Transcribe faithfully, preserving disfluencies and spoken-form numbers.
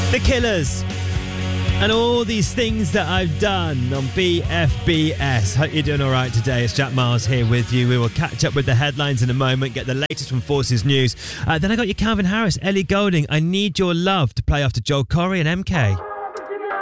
The Killers. And all these things that I've done on B F B S. Hope you're doing all right today. It's Jack Miles here with you. We will catch up with the headlines in a moment, get the latest from Forces News. Uh, then I got your Calvin Harris, Ellie Goulding, I Need Your Love, to play after Joel Corey and M K.